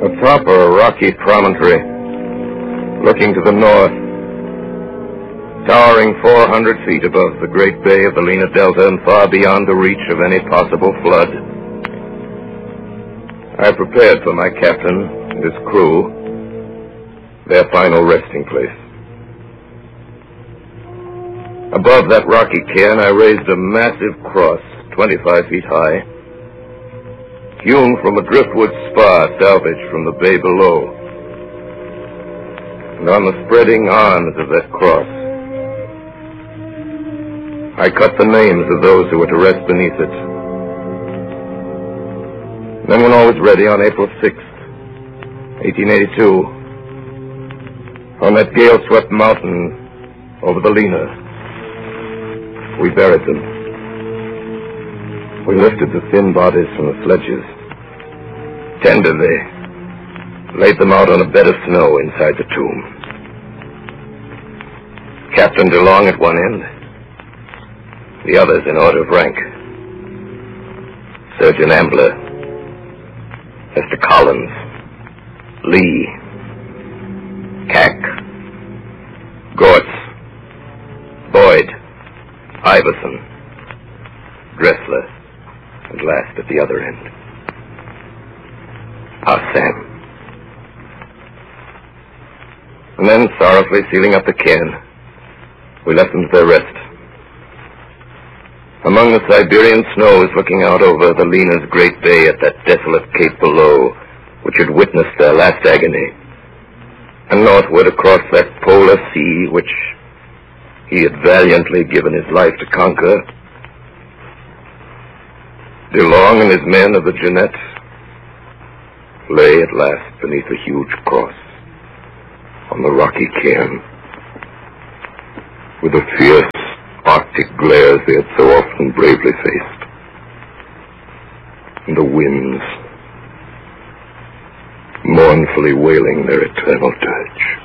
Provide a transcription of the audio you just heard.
Atop a rocky promontory, looking to the north, towering 400 feet above the great bay of the Lena Delta and far beyond the reach of any possible flood, I prepared for my captain and his crew their final resting place. Above that rocky cairn, I raised a massive cross 25 feet high, hewn from a driftwood spar salvaged from the bay below. And on the spreading arms of that cross, I cut the names of those who were to rest beneath it. Then when all was ready on April 6th, 1882, on that gale-swept mountain over the Lena, we buried them. We lifted the thin bodies from the sledges. Tenderly laid them out on a bed of snow inside the tomb. Captain DeLong at one end, the others in order of rank. Surgeon Ambler, Mr. Collins, Lee, Cack, Gortz, Boyd, Iverson, Dressler, and last at the other end, our Sam. And then, sorrowfully sealing up the cairn, we left them to their rest. Among the Siberian snows looking out over the Lena's great bay at that desolate cape below, which had witnessed their last agony, and northward across that polar sea which he had valiantly given his life to conquer, DeLong and his men of the Jeannette lay at last beneath a huge cross on the rocky cairn, with the fierce Arctic glares they had so often bravely faced, and the winds mournfully wailing their eternal dirge.